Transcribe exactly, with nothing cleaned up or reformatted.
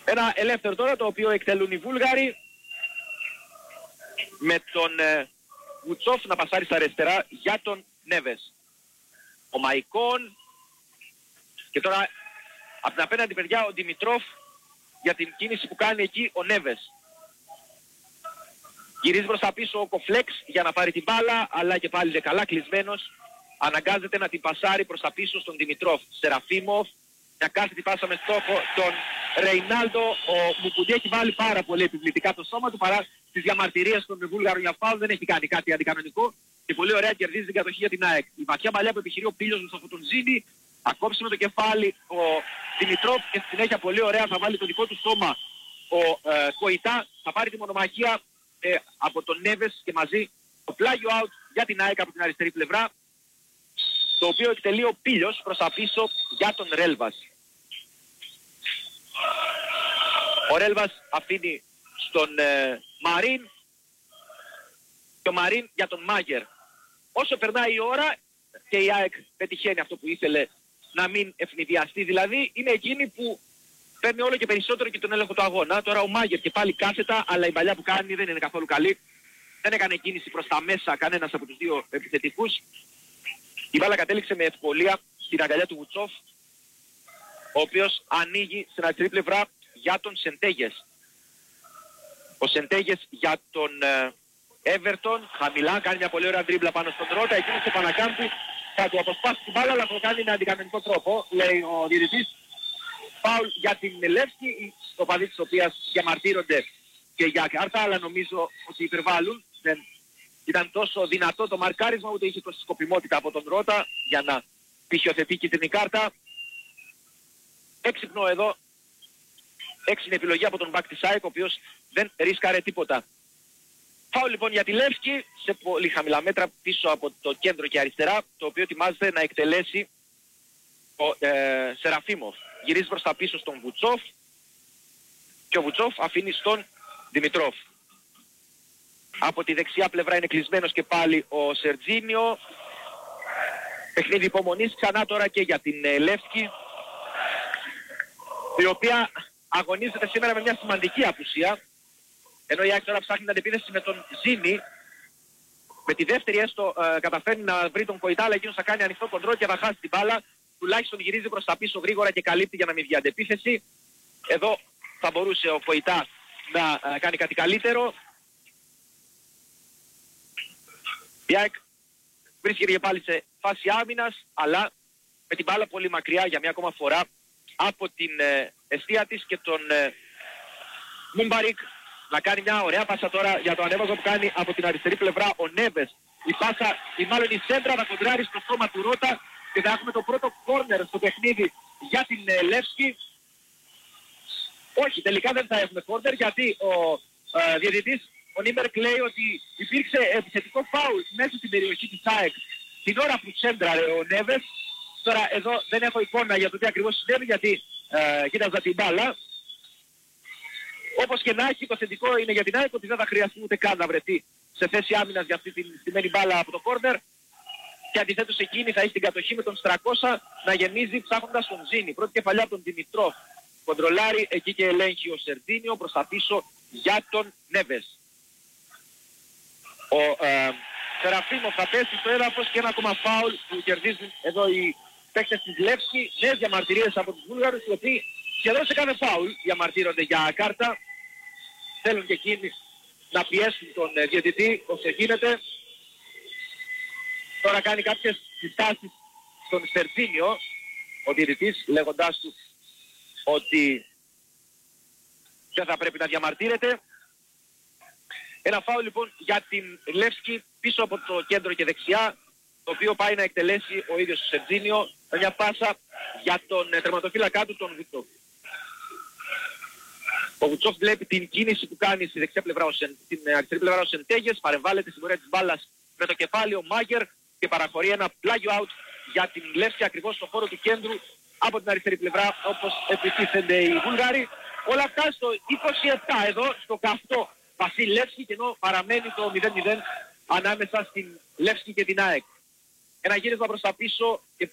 Ένα ελεύθερο τώρα το οποίο εκτελούν οι Βούλγαροι με τον ε, Βουτσόφ να πασάρει στα αριστερά για τον Νέβες. Ο Μαϊκόν και τώρα από την απέναντι παιδιά ο Δημητρόφ για την κίνηση που κάνει εκεί ο Νέβες. Γυρίζει προς τα πίσω ο Κοφλέξ για να πάρει την μπάλα, αλλά και πάλι είναι καλά κλεισμένος. Αναγκάζεται να την πασάρει προς τα πίσω στον Δημητρόφ. Σεραφίμοφ, μια κάθετη πάσα με στόχο τον Ρεϊνάλντο. Ο Μουκουντή έχει βάλει πάρα πολύ επιβλητικά το σώμα του παρά τις διαμαρτυρίες των Βούλγαρων για φάουλ. Δεν έχει κάνει κάτι αντικανονικό και πολύ ωραία κερδίζει την κατοχή για την ΑΕΚ. Η βαθιά παλιά που επιχειρεί ο Πίλιος με από τον Ζήνη. Ακόψει με το κεφάλι ο Δημητρόφ και στη συνέχεια πολύ ωραία θα βάλει το δικό του σώμα ο ε, Κοϊτά. Θα πάρει τη μονομαχία ε, από τον Νέβες και μαζί το πλάγιο out για την ΑΕΚ από την αριστερή πλευρά, το οποίο εκτελεί ο Πίλιος προς τα πίσω για τον Ρέλβας. Ο Ρέλβας αφήνει στον ε, Μαρίν και ο Μαρίν για τον Μάγκερ. Όσο περνάει η ώρα και η ΑΕΚ πετυχαίνει αυτό που ήθελε, να μην ευνηδιαστεί δηλαδή, είναι εκείνη που παίρνει όλο και περισσότερο και τον έλεγχο του αγώνα. Τώρα ο Μάγκερ και πάλι κάθετα, αλλά η παλιά που κάνει δεν είναι καθόλου καλή. Δεν έκανε κίνηση προς τα μέσα κανένας από τους δύο επιθετικούς. Η μπάλα κατέληξε με ευκολία στην αγκαλιά του Βουτσόφ, ο οποίος ανοίγει στην αριστερή πλευρά για τον Σεντέγες. Ο Σεντέγες για τον Έβερτον, χαμηλά, κάνει μια πολύ ωραία τρίμπλα πάνω στον Ρότα, εκείνος σε επανακάμπτει, θα του αποσπάσει την μπάλα, αλλά θα το κάνει με αντικανονικό τρόπο, λέει ο διαιτητής. Φάουλ για την Λεύσκη, οι οπαδοί της οποίας διαμαρτύρονται και για κάρτα, αλλά νομίζω ότι υπερβάλλουν. Δεν ήταν τόσο δυνατό το μαρκάρισμα, ούτε είχε τόση σκοπιμότητα από τον Ρότα για να πηχιοθετεί κίτρινη κάρτα. Έξυπνο εδώ, έξυπνη επιλογή από τον μπακ της ΑΕΚ, ο οποίος δεν ρίσκαρε τίποτα. Φάουλ λοιπόν για τη Λεύσκη, σε πολύ χαμηλά μέτρα πίσω από το κέντρο και αριστερά, το οποίο ετοιμάζεται να εκτελέσει ο ε, Σεραφίμοφ. Γυρίζει προς τα πίσω στον Βουτσόφ και ο Βουτσόφ αφήνει στον Δημητρόφ. Από τη δεξιά πλευρά είναι κλεισμένος και πάλι ο Σερτζίνιο. Παιχνίδι υπομονής ξανά τώρα και για την ε, Λεύσκη, η οποία αγωνίζεται σήμερα με μια σημαντική απουσία. Ενώ η ΑΕΚ τώρα ψάχνει την αντεπίθεση με τον Ζήνη. Με τη δεύτερη έστω ε, καταφέρνει να βρει τον Κοϊτά, αλλά εκείνος θα κάνει ανοιχτό κοντρόλ και θα χάσει την μπάλα. Τουλάχιστον γυρίζει προς τα πίσω γρήγορα και καλύπτει για να μην βγει αντεπίθεση. Εδώ θα μπορούσε ο Κοϊτά να ε, κάνει κάτι καλύτερο. Η ΑΕΚ βρίσκεται και πάλι σε φάση άμυνας, αλλά με την μπάλα πολύ μακριά για μια ακόμα φορά από την ε, αιστεία της και τον ε, Μουμπαρίκ. Να κάνει μια ωραία πάσα τώρα για το ανέβασμα που κάνει από την αριστερή πλευρά ο Νέβες. Η πάσα, ή μάλλον η σέντρα θα κοντράρει στο σώμα του Ρότα και θα έχουμε το πρώτο κόρνερ στο παιχνίδι για την ε, Λεύσκη. Όχι, τελικά δεν θα έχουμε κόρνερ, γιατί ο ε, διαιτητής, ο Νίμερκ, λέει ότι υπήρξε επιθετικό φάουλ μέσα στην περιοχή της ΑΕΚ την ώρα που σέντραρε ο Νέβες. Τώρα εδώ δεν έχω εικόνα για το τι ακριβώς συνέβη, γιατί ε, κοίταζα την μπάλα. Όπως και να έχει, το θετικό είναι για την ΑΕΚ ότι δεν θα χρειαστεί ούτε καν να βρεθεί σε θέση άμυνας για αυτή την στημένη μπάλα από το κόρνερ, και αντιθέτως εκείνη θα έχει την κατοχή με τον Στρακώσα να γεμίζει ψάχνοντας τον Ζήνη. Πρώτη κεφαλιά από τον Δημητρόφ. Κοντρολάρει εκεί και ελέγχει ο Σερτίνιο προς τα πίσω για τον Νέβες. Ο ε, Σεραφίμοφ θα πέσει στο έδαφος και ένα ακόμα φάουλ που κερδίζουν εδώ οι παίκτες της Λεύσκη. Νέες διαμαρτυρίες από τους Βούλγαρους, οι οποίοι σχεδόν σε κάθε φάουλ διαμαρτύρονται για κάρτα. Θέλουν και εκείνοι να πιέσουν τον ε, διαιτητή όσο γίνεται. Τώρα κάνει κάποιες συστάσεις στον Σερτίνιο ο διαιτητής, λέγοντάς του ότι δεν θα πρέπει να διαμαρτύρεται. Ένα φάουλ λοιπόν για την Λεύσκη πίσω από το κέντρο και δεξιά, το οποίο πάει να εκτελέσει ο ίδιος ο Σερτίνιο με μια πάσα για τον ε, τερματοφύλακά του, τον Βουτσόφ. Ο Βουτσόφ βλέπει την κίνηση που κάνει στη δεξιά πλευρά, στην αριστερή πλευρά ο Σεντέγες, παρεμβάλλεται στην πορεία της μπάλας με το κεφάλι ο Μάγκερ και παραχωρεί ένα πλάγιο out για την Λεύσκη ακριβώς στο χώρο του κέντρου από την αριστερή πλευρά, όπως επιτίθενται οι Βούλγαροι. Όλα αυτά στο είκοσι επτά εδώ, στο καυτό Βασίλη Λεύσκη, και ενώ παραμένει το μηδέν μηδέν ανάμεσα στην Λεύσκη και την ΑΕΚ. Ένα γύρισμα προς τα πίσω και